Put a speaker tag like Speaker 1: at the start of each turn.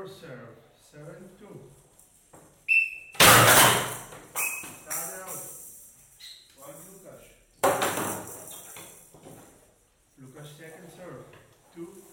Speaker 1: first serve. 7-2. Start out. One Lucas. Lucas second serve. 2.